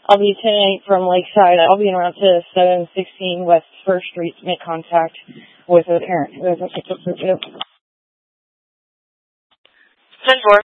I'll be 10-8 from Lakeside. I'll be en route to 716 West 1st Street to make contact with a parent who hasn't picked up their kid. 10-4.